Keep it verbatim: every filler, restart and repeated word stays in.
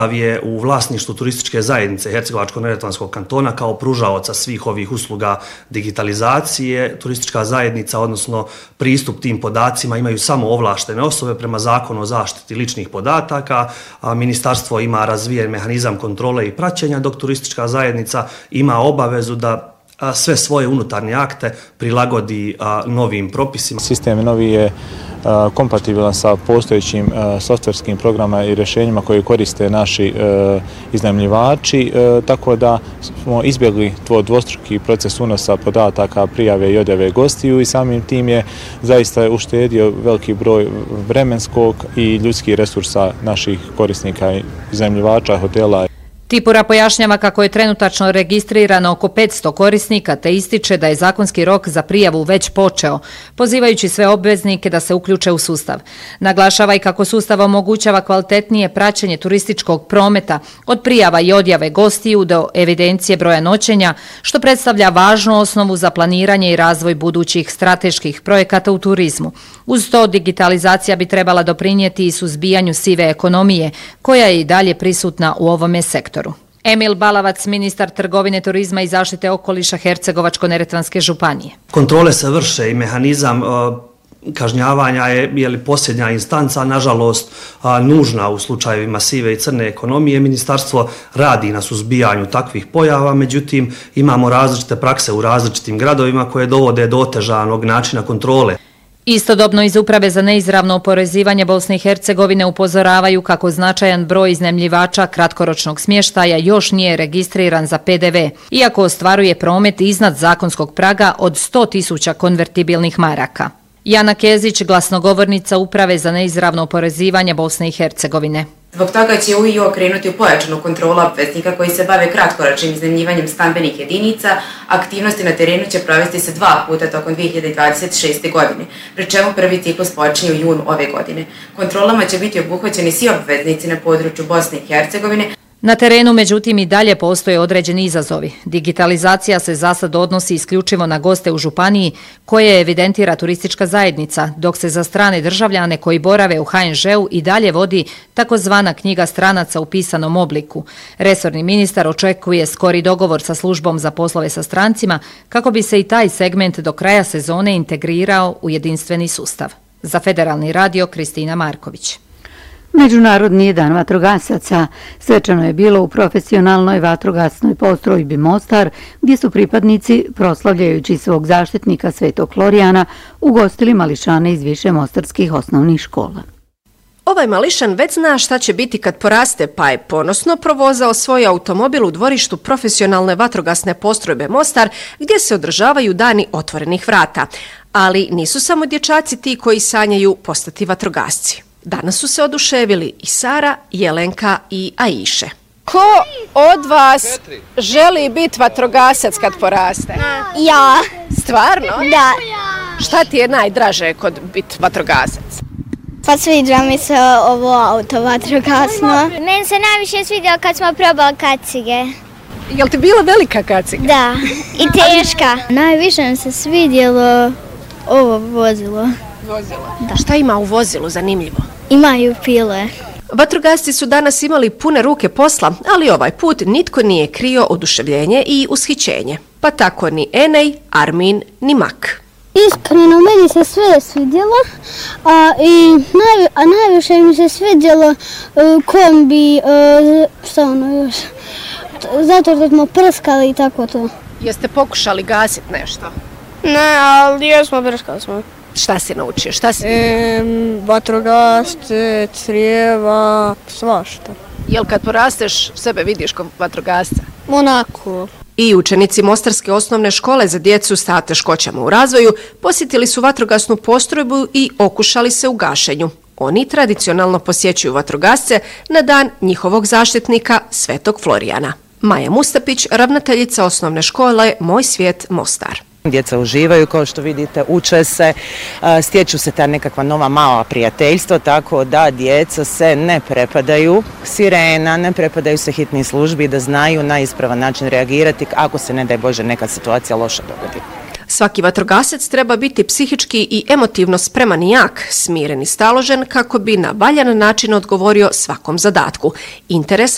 je u vlasništvu turističke zajednice Hercegovačko-neretvanskog kantona kao pružaoca svih ovih usluga digitalizacije. Turistička zajednica, odnosno pristup tim podacima, imaju samo ovlaštene osobe prema zakonu o zaštiti ličnih podataka. A ministarstvo ima razvijen mehanizam kontrole i praćenja, dok turistička zajednica ima obavezu da sve svoje unutarnje akte prilagodi novim propisima. Sistem novi je kompatibilan sa postojećim softverskim programima i rješenjima koje koriste naši iznajmljivači, tako da smo izbjegli tvoj dvostruki proces unosa podataka, prijave i odjave gostiju i samim tim je zaista uštedio veliki broj vremenskog i ljudskih resursa naših korisnika, iznajmljivača, hotela. Tipura pojašnjava kako je trenutačno registrirano oko petsto korisnika te ističe da je zakonski rok za prijavu već počeo, pozivajući sve obveznike da se uključe u sustav. Naglašava i kako sustav omogućava kvalitetnije praćenje turističkog prometa od prijava i odjave gostiju do evidencije broja noćenja, što predstavlja važnu osnovu za planiranje i razvoj budućih strateških projekata u turizmu. Uz to digitalizacija bi trebala doprinijeti i suzbijanju sive ekonomije, koja je i dalje prisutna u ovome sektoru. Emil Balavac, ministar trgovine, turizma i zaštite okoliša Hercegovačko-neretvanske županije. Kontrole se vrše i mehanizam kažnjavanja je, je li posljednja instanca, nažalost nužna u slučajevima sive i crne ekonomije. Ministarstvo radi na suzbijanju takvih pojava, međutim imamo različite prakse u različitim gradovima koje dovode do otežanog načina kontrole. Istodobno iz Uprave za neizravno oporezivanje Bosne i Hercegovine upozoravaju kako značajan broj iznajmljivača kratkoročnog smještaja još nije registriran za P D V, iako ostvaruje promet iznad zakonskog praga od sto tisuća konvertibilnih maraka. Jana Kezić, glasnogovornica Uprave za neizravno oporezivanje Bosne i Hercegovine. Zbog toga će U I O krenuti u pojačanu kontrolu obveznika koji se bave kratkoročnim iznajmljivanjem stambenih jedinica. Aktivnosti na terenu će provesti se dva puta tokom dvije hiljade dvadeset šeste. godine, pri čemu prvi ciklus počinje u junu ove godine. Kontrolama će biti obuhvaćeni svi obveznici na području Bosne i Hercegovine. Na terenu, međutim, i dalje postoje određeni izazovi. Digitalizacija se zasad odnosi isključivo na goste u županiji koje evidentira turistička zajednica, dok se za strane državljane koji borave u H N Ž-u i dalje vodi takozvana knjiga stranaca u pisanom obliku. Resorni ministar očekuje skori dogovor sa službom za poslove sa strancima kako bi se i taj segment do kraja sezone integrirao u jedinstveni sustav. Za Federalni radio, Kristina Marković. Međunarodni dan vatrogasaca svečano je bilo u profesionalnoj vatrogasnoj postrojbi Mostar, gdje su pripadnici, proslavljajući svog zaštitnika Svetog Florijana, ugostili mališane iz više mostarskih osnovnih škola. Ovaj mališan već zna šta će biti kad poraste, pa je ponosno provozao svoj automobil u dvorištu profesionalne vatrogasne postrojbe Mostar, gdje se održavaju dani otvorenih vrata. Ali nisu samo dječaci ti koji sanjaju postati vatrogasci. Danas su se oduševili i Sara, Jelenka i Aiše. Ko od vas želi biti vatrogasac kad poraste? Ja. Stvarno? Da. Šta ti je najdraže kod biti vatrogasac? Pa sviđa mi se ovo auto vatrogasno. Meni se najviše sviđalo kad smo probali kacige. Jel ti bila velika kaciga? Da, i teška. Najviše mi se svidjelo ovo vozilo. Vozilo? Da. Šta ima u vozilu zanimljivo? Imaju pile. Vatrogasci su danas imali pune ruke posla, ali ovaj put nitko nije krio oduševljenje i ushićenje. Pa tako ni Enej, Armin, ni Mak. Iskreno, meni se sve svidjelo, a, i naj, a najviše mi se svidjelo uh, kombi, uh, šta ono još, zato što smo prskali i tako to. Jeste pokušali gasiti nešto? Ne, ali jesmo prskali smo. Šta si naučio? Šta si? E, vatrogasce, crijeva, svašta. Jel kad porasteš sebe vidiš kao vatrogasca? Onako. I učenici Mostarske osnovne škole za djecu sa teškoćama u razvoju posjetili su vatrogasnu postrojbu i okušali se u gašenju. Oni tradicionalno posjećuju vatrogasce na dan njihovog zaštitnika Svetog Florijana. Maja Mustapić, ravnateljica osnovne škole Moj svijet Mostar. Djeca uživaju, kao što vidite, uče se, stječu se ta nekakva nova mala prijateljstva, tako da djeca se ne prepadaju sirena, ne prepadaju se hitni službi, da znaju na ispravan način reagirati ako se, ne daj Bože, neka situacija loša dogodi. Svaki vatrogasac treba biti psihički i emotivno spreman i jak, smiren i staložen kako bi na valjan način odgovorio svakom zadatku. Interes